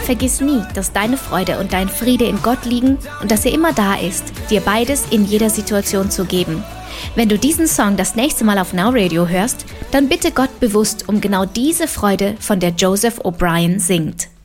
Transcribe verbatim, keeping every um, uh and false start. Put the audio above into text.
Vergiss nie, dass deine Freude und dein Friede in Gott liegen und dass er immer da ist, dir beides in jeder Situation zu geben. Wenn du diesen Song das nächste Mal auf Now Radio hörst, dann bitte Gott bewusst um genau diese Freude, von der Joseph O'Brien singt.